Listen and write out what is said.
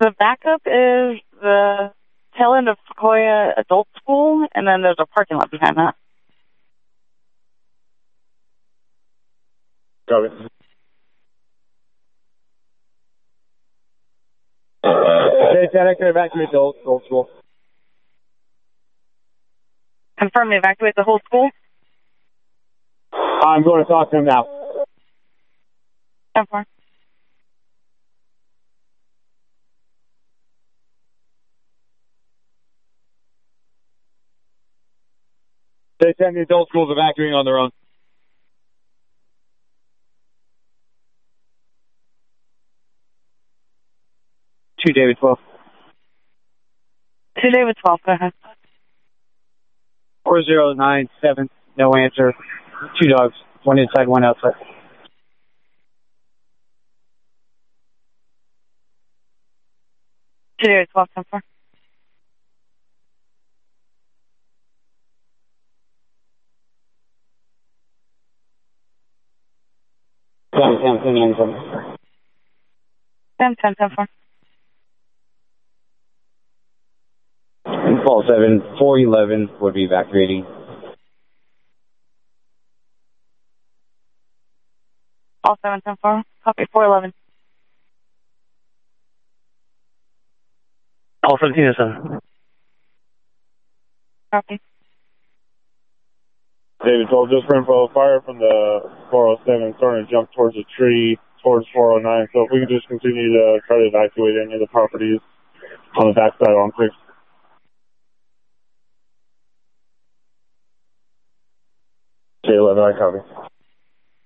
The backup is the tail end of Sequoia Adult School, and then there's a parking lot behind that. Got it. Hey, Ted, I can evacuate the old school. Confirm to evacuate the whole school? I'm going to talk to him now. 10-4. They send the adult schools evacuating on their own. 2 David 12. 2 David 12, go ahead. 4097, no answer. 2 dogs, 1 inside, 1 outside. David 12, 10-4. Ten, 10-4. Fall 7, 411 would be evacuating. All 7, 10-4. Copy 411. All 17-7. Copy. David 12, just for info, fire from the 407 starting to jump towards a tree towards 409. So if we can just continue to try to evacuate any of the properties on the backside on 6. J11, I copy.